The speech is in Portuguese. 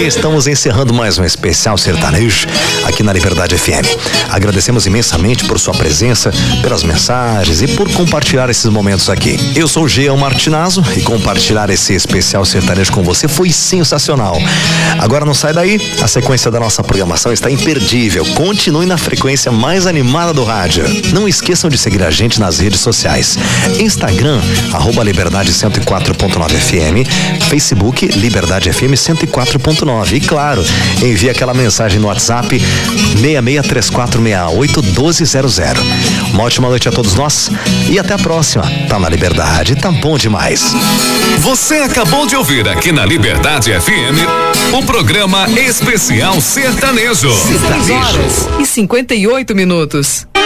estamos encerrando mais um especial sertanejo aqui na Liberdade FM. Agradecemos imensamente por sua presença, pelas mensagens e por compartilhar esses momentos aqui. Eu sou o Jean Martinazzo e compartilhar esse especial sertanejo com você foi sensacional. Agora não sai daí, a sequência da nossa programação está imperdível. Continue na frequência mais animada do rádio. Não esqueçam de seguir a gente nas redes sociais. Instagram, @Liberdade 104.9 FM, Facebook, Liberdade FM 104.9. E claro, envie aquela mensagem no WhatsApp 6634681200. Uma ótima noite a todos nós e até a próxima. Tá na Liberdade, tá bom demais. Você acabou de ouvir aqui na Liberdade FM o programa Especial Sertanejo. 6 horas e 58 minutos.